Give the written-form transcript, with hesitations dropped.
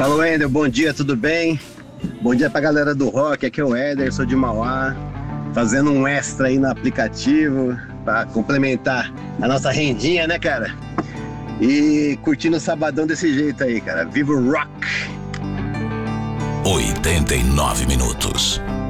Fala, Wender, bom dia, tudo bem? Bom dia pra galera do rock, aqui é o Éder, sou de Mauá, fazendo um extra aí no aplicativo pra complementar a nossa rendinha, né, cara? E curtindo o sabadão desse jeito aí, cara. Viva o rock! 89 minutos.